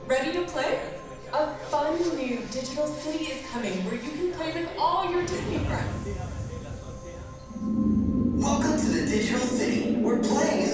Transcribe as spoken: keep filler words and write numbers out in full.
Ready to play? A fun new digital city is coming where you can play with all your Disney friends. Welcome to the digital city, where playing is